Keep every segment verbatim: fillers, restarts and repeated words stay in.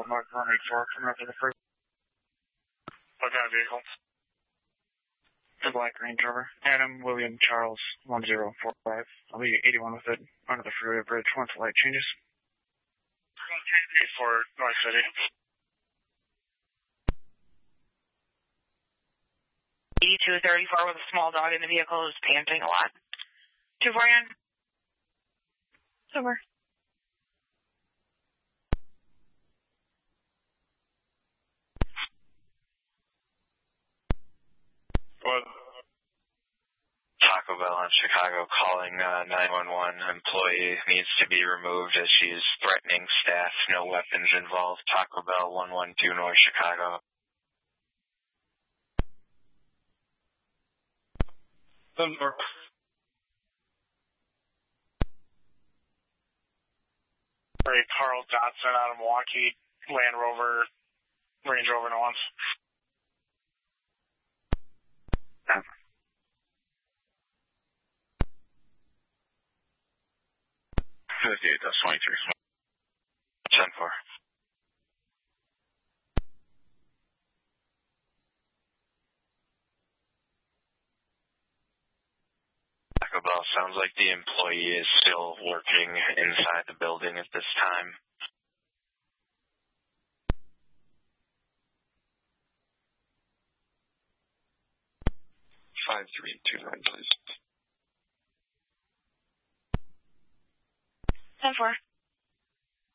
Mark one eight four, coming up to the first. What kind of vehicle? The black Range Rover. Adam William Charles one zero four five. I'll be eighty-one with it under the freeway bridge once the light changes. eight four North City. eighty-two thirty-four with a small dog in the vehicle is panting a lot. two four nine. Over. What? Taco Bell in Chicago calling uh, nine one one. Employee needs to be removed as she's threatening staff. No weapons involved. Taco Bell one one two North Chicago. Denver. Ray Carl Dotson out of Milwaukee. Land Rover, Range Rover Nuance. fifty-eight, that's twenty-three. ten four. Taco Bell, sounds like the employee is still working inside the building at this time. five three two nine, please. ten four.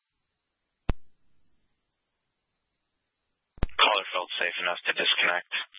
Caller felt safe enough to disconnect.